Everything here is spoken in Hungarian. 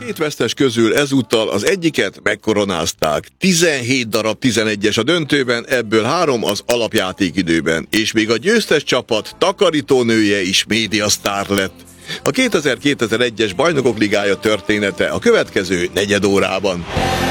Két vesztes közül ezúttal az egyiket megkoronázták. 17 darab 11-es a döntőben, ebből 3 az alapjátékidőben, és még a győztes csapat takarítónője is médiasztár lett. A 2000-2001-es Bajnokok Ligája története a következő negyedórában.